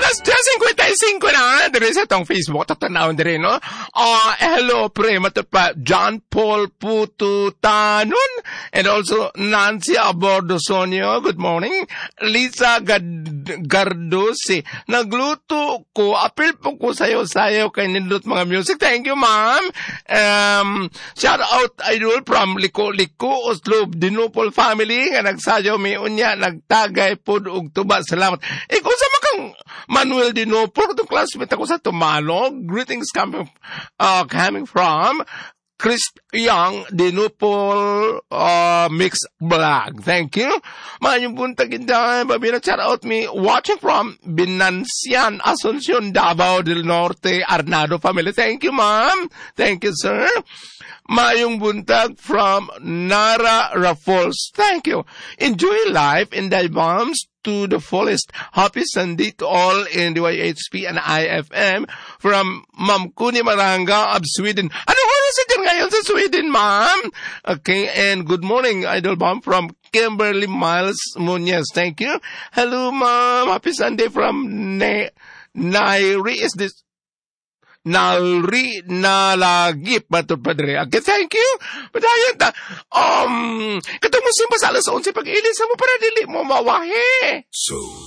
+55 na, diri sa tong Facebook, tatanaw diri, no? Hello, pre, matapa, John Paul Pututanon, and also Nancy Abordosonio, good morning. Lisa Gardosi, nagluto ko, apil po ko sayo-sayo kay nindot mga music. Thank you, ma'am. Shout out, idol, from Liko, Oslo, Dinupol family, nga nagsayo may unya, nagtagay po og tuba. Salamat. Ikaw sa makang Manuel Dinopol, itong classmate ako sa Tumalog. Greetings coming from Chris Young, Dinopol Mix Vlog. Thank you. Mayong buntag inday, babina, shout out me, watching from Binansian, Asuncion, Davao del Norte, Arnado family. Thank you, ma'am. Thank you, sir. Mayong buntag from Nara Raffles. Thank you. Enjoy life in the bombs to the fullest. Happy Sunday to all in the YHP and IFM from Ma'am Kuni Maranga of Sweden. Ano oras dyan ngayon sa Sweden, ma'am? Okay, and good morning, Idol Bomb from Kimberly Miles Munoz. Thank you. Hello, ma'am. Happy Sunday from Nairi. Is this Nalri Nalagip Batur Padre. Okay, thank you. But ayun ta, katong mo simba sa alas 11 pag-ilis mo para dili mo mawahe. So